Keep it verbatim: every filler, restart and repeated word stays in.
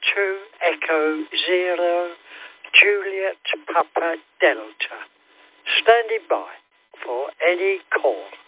two Echo Zero Juliet Papa Delta. Standing by for any call.